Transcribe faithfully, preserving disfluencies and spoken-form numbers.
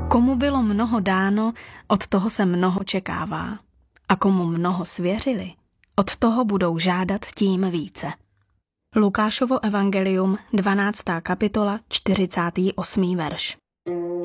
Komu bylo mnoho dáno, od toho se mnoho čekává. A komu mnoho svěřili, od toho budou žádat tím více. Lukášovo evangelium, dvanáctá kapitola, čtyřicátý osmý verš.